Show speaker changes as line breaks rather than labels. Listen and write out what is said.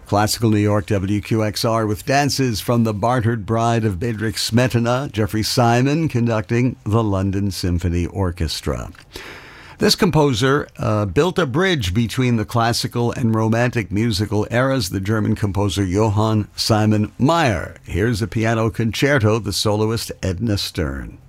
Classical New York, WQXR, with dances from The Bartered Bride of Bedřich Smetana, Jeffrey Simon conducting the London Symphony Orchestra. This composer built a bridge between the classical and romantic musical eras, the German composer Johann Simon Mayr. Here's a piano concerto, the soloist Edna Stern.